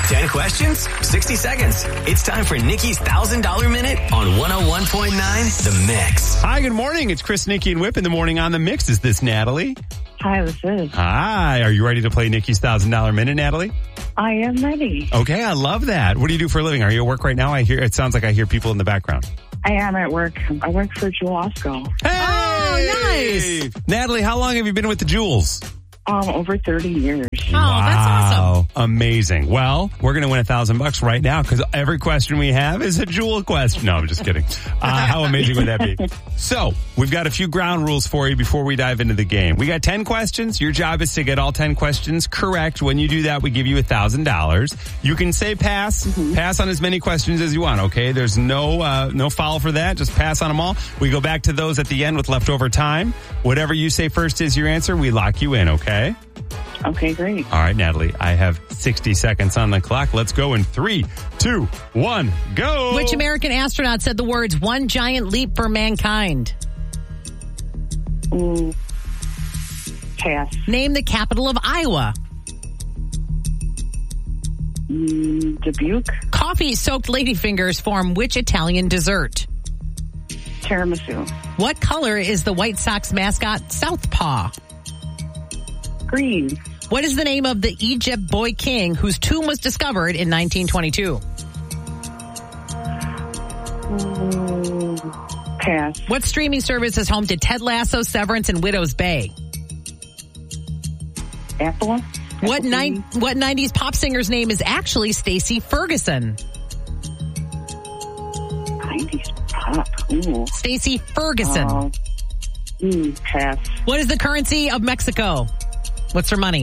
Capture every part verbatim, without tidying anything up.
ten questions, sixty seconds. It's time for Nikki's one thousand dollars Minute on one oh one point nine The Mix. Hi, good morning. It's Chris, Nikki, and Whip in the morning on The Mix. Is this Natalie? Hi, this is. Hi. Are you ready to play Nikki's one thousand dollars Minute, Natalie? I am ready. Okay, I love that. What do you do for a living? Are you at work right now? I hear. It sounds like I hear people in the background. I am at work. I work for Jewel-Osco. Hey! Oh, nice. Natalie, how long have you been with the Jewels? Um, over thirty years. Oh, that's awesome. Amazing. Well, we're going to win a thousand bucks right now because every question we have is a Jewel question. No, I'm just kidding. Uh, how amazing would that be? So we've got a few ground rules for you before we dive into the game. We got ten questions. Your job is to get all ten questions correct. When you do that, we give you a thousand dollars. You can say pass, mm-hmm. pass on as many questions as you want. Okay. There's no, uh, no foul for that. Just pass on them all. We go back to those at the end with leftover time. Whatever you say first is your answer. We lock you in. Okay. Okay, great. All right, Natalie, I have sixty seconds on the clock. Let's go in three, two, one, go. Which American astronaut said the words, "one giant leap for mankind"? Ooh. Pass. Name the capital of Iowa. Mm, Dubuque. Coffee-soaked ladyfingers form which Italian dessert? Tiramisu. What color is the White Sox mascot Southpaw? Green. What is the name of the Egypt boy king whose tomb was discovered in nineteen twenty-two? Ooh. Pass. What streaming service is home to Ted Lasso, Severance, and Widow's Bay? Apple. What, Apple ni- what nineties pop singer's name is actually Stacey Ferguson? nineties pop. Ooh. Stacey Ferguson. Uh, mm, pass. What is the currency of Mexico? What's her money?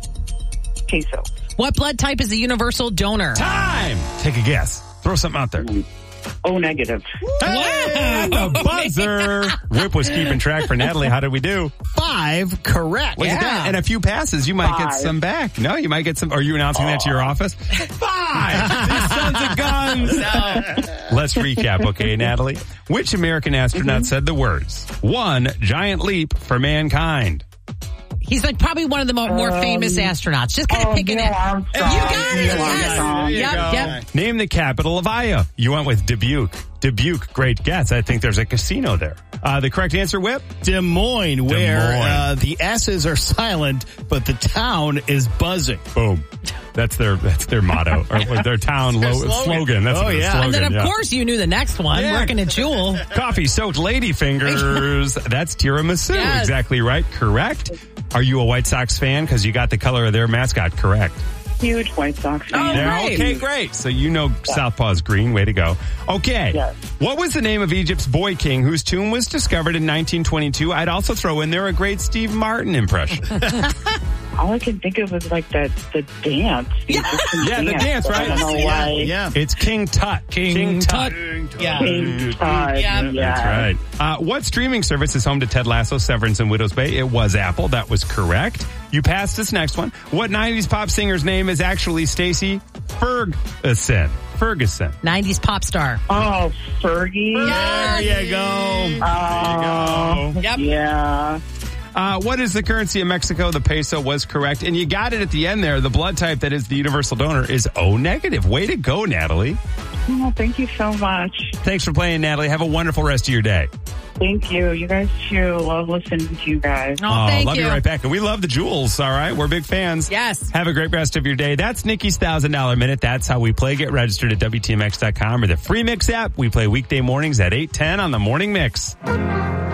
Peso. What blood type is a universal donor? Time. Take a guess. Throw something out there. O negative. Hey, Wow. the buzzer. Whip was keeping track for Natalie. How did we do? Five correct. Look at that. And a few passes. You might Five. get some back. No, you might get some. Are you announcing that to your office? Five. These sons of guns. No. Let's recap, okay, Natalie? Which American astronaut Mm-hmm. said the words, "one giant leap for mankind"? He's like probably one of the mo- more Um, famous astronauts. Just kind of oh, picking Neil it. Armstrong. You got it. Neil Yes. Armstrong. Yep, yep. Name the capital of Iowa. You went with Dubuque. Dubuque, great guess. I think there's a casino there. Uh, the correct answer, Whip? Des Moines, where Moines. Uh, the S's are silent, but the town is buzzing. Boom. That's their that's their motto or their town lo- slogan. slogan. That's Oh, their yeah. slogan. And then, of yeah. course, you knew the next one, Yeah. working at Jewel. Coffee soaked ladyfingers. That's tiramisu. Yes. Exactly right. Correct. Are you a White Sox fan? Because you got the color of their mascot correct. Huge White Sox fan. Oh, There. right. Okay, great. So you know Southpaw's green. Way to go. Okay. Yes. What was the name of Egypt's boy king whose tomb was discovered in nineteen twenty-two? I'd also throw in there a great Steve Martin impression. All I can think of is like the the dance. The Yeah. Egyptian Yeah, the dance, but right? I don't know why. Yeah. It's King Tut. King Tut. Yeah. King Tut. Yeah. Yeah. That's right. Uh, what streaming service is home to Ted Lasso, Severance, and Widow's Bay? It was Apple. That was correct. You passed this next one. What nineties pop singer's name is actually Stacey Ferguson? Ferguson. nineties pop star. Oh, Fergie. Yes. There you go. Oh, There you go. Yep. yeah. Uh, what is the currency of Mexico? The peso was correct. And you got it at the end there. The blood type that is the universal donor is O negative. Way to go, Natalie. Oh, thank you so much. Thanks for playing, Natalie. Have a wonderful rest of your day. Thank you. You guys too. Love listening to you guys. Oh, thank love you. you right back. And we love the Jewels, all right? We're big fans. Yes. Have a great rest of your day. That's Nikki's one thousand dollars Minute. That's how we play. Get registered at W T M X dot com or the free Mix app. We play weekday mornings at eight ten on the Morning Mix.